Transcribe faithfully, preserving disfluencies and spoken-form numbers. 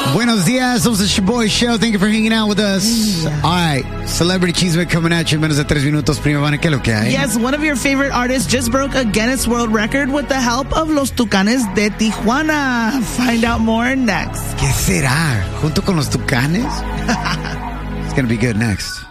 Buenos dias, somos the Boy Show. Thank you for hanging out with us. All right, Celebrity Chisme coming at you en menos de tres minutos. Prima Vane, ¿qué es lo que hay? Yes, one of your favorite artists just broke a Guinness World Record with the help of Los Tucanes de Tijuana. Find out more next. ¿Qué será? ¿Junto con los Tucanes? It's gonna be good next.